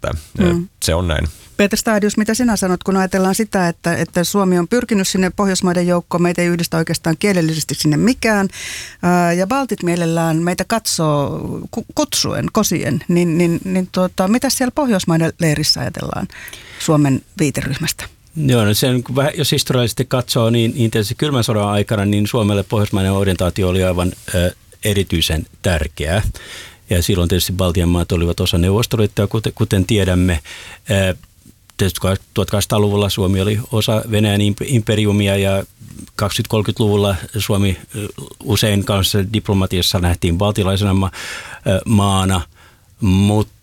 että se on näin. Peter Stadius, mitä sinä sanot, kun ajatellaan sitä, että Suomi on pyrkinyt sinne Pohjoismaiden joukkoon, meitä ei yhdistä oikeastaan kielellisesti sinne mikään, ja baltit mielellään meitä katsoo kutsuen, kosien, niin mitä siellä Pohjoismaiden leirissä ajatellaan Suomen viiteryhmästä? Joo, no sen, jos historiallisesti katsoo, niin tietysti kylmän sodan aikana niin Suomelle pohjoismainen orientaatio oli aivan erityisen tärkeää. Ja silloin tietysti Baltian maat olivat osa Neuvostoliittoa, kuten tiedämme. 1800-luvulla Suomi oli osa Venäjän imperiumia ja 20-30-luvulla Suomi usein kanssa diplomatiassa nähtiin baltilaisena maana, mutta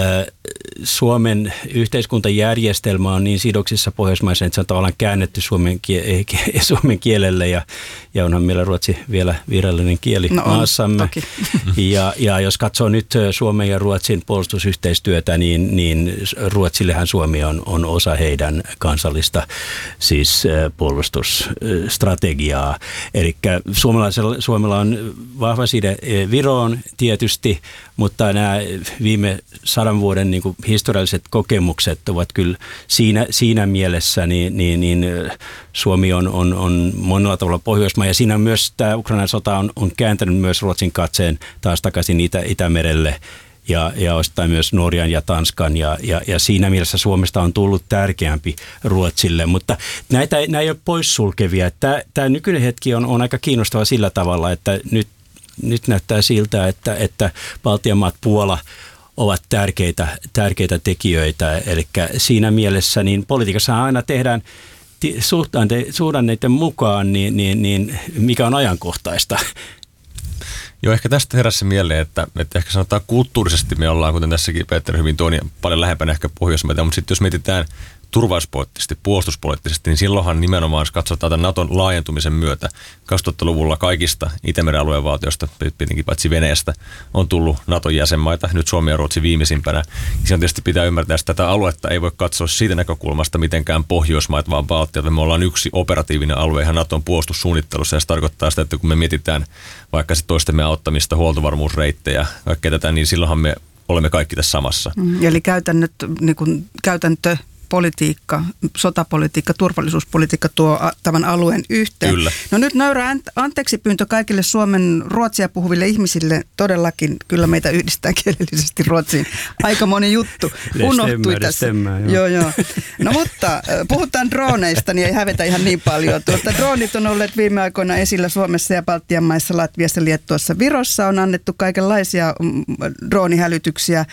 Suomen yhteiskuntajärjestelmä on niin sidoksissa pohjoismaisen, että se on tavallaan käännetty suomen kielelle ja onhan meillä ruotsi vielä virallinen kieli maassamme. Ja jos katsoo nyt Suomen ja Ruotsin puolustusyhteistyötä, niin Ruotsillehän Suomi on osa heidän kansallista siis puolustusstrategiaa. Eli Suomella on vahva side Viroon tietysti, mutta nämä viime 100 vuoden niin kuin historialliset kokemukset ovat kyllä siinä mielessä, niin Suomi on monella tavalla Pohjoismaa, ja siinä myös tämä Ukrainan sota on kääntänyt myös Ruotsin katseen taas takaisin Itämerelle ja osittain myös Norjan ja Tanskan, ja siinä mielessä Suomesta on tullut tärkeämpi Ruotsille, mutta nämä ei ole poissulkevia. Tämä nykyinen hetki on aika kiinnostava sillä tavalla, että nyt näyttää siltä, että Baltian maat, Puola ovat tärkeitä tekijöitä. Eli siinä mielessä niin politiikassa aina tehdään suhdanneiden mukaan, niin mikä on ajankohtaista. Joo, ehkä tästä heräsi mieleen, että ehkä sanotaan kulttuurisesti me ollaan, kuten tässäkin Peter hyvin tuo, niin paljon lähempänä ehkä Pohjoismaita, mutta sitten jos mietitään turvallisuuspoliittisesti, puolustuspoliittisesti, niin silloinhan nimenomaan, jos katsotaan tämän Naton laajentumisen myötä 2000-luvulla kaikista Itämeren alueen valtioista, tietenkin paitsi Venäjästä, on tullut Naton jäsenmaita, nyt Suomi ja Ruotsi viimeisimpänä. Siinä tietysti pitää ymmärtää, että tätä aluetta ei voi katsoa siitä näkökulmasta mitenkään Pohjoismaat, vaan Baltiat. Me ollaan yksi operatiivinen alue ihan Naton puolustussuunnittelussa, ja se tarkoittaa sitä, että kun me mietitään vaikka se toistemme auttamista, huoltovarmuusreittejä, kaikkea tätä, niin silloinhan me olemme kaikki tässä samassa. Eli käytäntö politiikka, sotapolitiikka, turvallisuuspolitiikka tuo tämän alueen yhteen. Kyllä. No nyt nöyrä anteeksi pyyntö kaikille Suomen ruotsia puhuville ihmisille. Todellakin kyllä meitä yhdistää kielellisesti Ruotsiin. Aika moni juttu unohtui tässä. Joo. No mutta puhutaan droneista, niin ei hävetä ihan niin paljon. Droonit on olleet viime aikoina esillä Suomessa ja Baltian maissa, Latviassa, Liettuassa, Virossa. On annettu kaikenlaisia droonihälytyksiä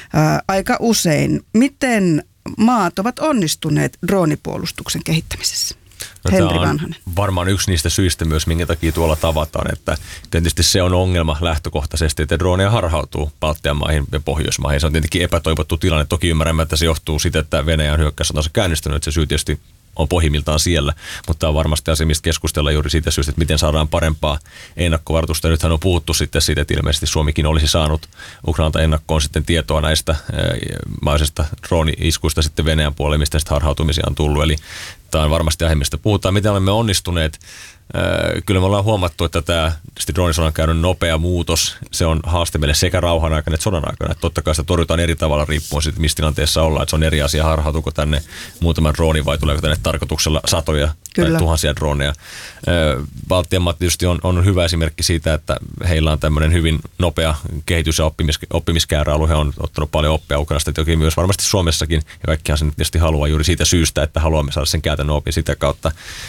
aika usein. Miten maat ovat onnistuneet droonipuolustuksen kehittämisessä? Henri Vanhanen. Varmaan yksi niistä syistä myös, minkä takia tuolla tavataan, että tietysti se on ongelma lähtökohtaisesti, että droneja harhautuu Baltian maihin ja Pohjoismaihin. Se on tietenkin epätoivottu tilanne. Toki ymmärrämme, että se johtuu siitä, että Venäjän hyökkäyssotansa käynnistynyt, että se syy tietysti on pohjimmiltaan siellä, mutta on varmasti asia, mistä keskustellaan juuri siitä syystä, että miten saadaan parempaa ennakkovaroitusta. Nythän on puhuttu sitten siitä, että ilmeisesti Suomikin olisi saanut Ukrainalta ennakkoon sitten tietoa näistä mahdollisista drooni-iskuista sitten Venäjän puolelle, mistä sitten harhautumisia on tullut. Eli tämä on varmasti aihe, mistä puhutaan. Miten olemme onnistuneet? Kyllä me ollaan huomattu, että tämä droonisodan käynyt nopea muutos, se on haaste meille sekä rauhan aikana että sodan aikana. Että totta kai sitä torjutaan eri tavalla riippuen siitä, missä tilanteessa ollaan. Että se on eri asia, harhautuuko tänne muutama drooni vai tuleeko tänne tarkoituksella satoja tai tuhansia droneja. Baltian maat tietysti on hyvä esimerkki siitä, että heillä on tämmöinen hyvin nopea kehitys- ja oppimiskäärä-alue. He on ottanut paljon oppia Ukrainasta, toki myös varmasti Suomessakin. Ja kaikkihan sen tietysti haluaa juuri siitä syystä, että haluamme saada sen käytännön opin sitä kautta.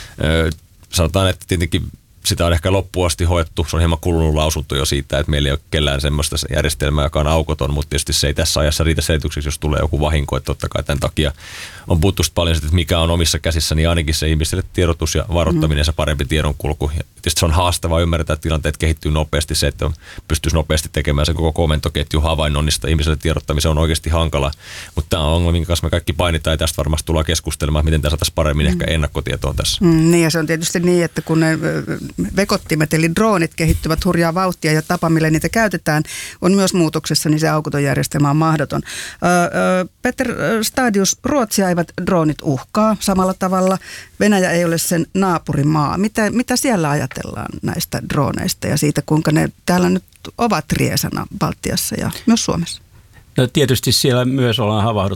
Sanotaan, että tietenkin sitä on ehkä loppuun asti hoettu. Se on hieman kulunut lausunto jo siitä, että meillä ei ole kellään semmoista järjestelmää, joka on aukoton, mutta tietysti se ei tässä ajassa riitä selitykseksi, jos tulee joku vahinko. Että totta kai tämän takia on puhuttu paljon siitä, että mikä on omissa käsissä, niin ainakin se ihmisille tiedotus ja varoittaminen ja se parempi tiedonkulku. Ja tietysti se on haastavaa ymmärtää, että tilanteet kehittyy nopeasti. Se, että pystyisi nopeasti tekemään se koko komentoketju havainnoinnista ihmisille tiedottamisen on oikeasti hankala. Mutta tämä on ongelma, minkä kanssa me kaikki painitaan ja tästä varmasti tullaan keskustelemaan, miten tämä saataisiin paremmin ehkä ennakkotietoon tässä. Niin ja se on tietysti niin, että kun ne vekottimet eli droonit kehittyvät hurjaa vauhtia ja tapa, millä niitä käytetään, on myös muutoksessa, niin se aukoton järjestelmä on mahdoton. Peter Stadius, Ruotsia eivät droonit uhkaa samalla tavalla. Venäjä ei ole sen naapurimaa. Mitä siellä ajatellaan näistä drooneista ja siitä, kuinka ne täällä nyt ovat riesana Baltiassa ja myös Suomessa? No tietysti siellä myös ollaan